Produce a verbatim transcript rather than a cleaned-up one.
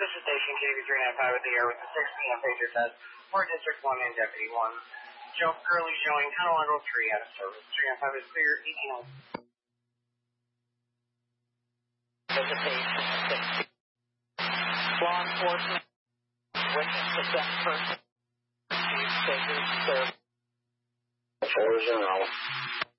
This is Station K V three ninety-five with the air with the six p m pager test for District one and Deputy one. Joe Curley showing Conelago three out of service. three ninety-five is clear, eighteen oh. Visitation six. Law enforcement, witness the death person. Chief Baker, service. four zero.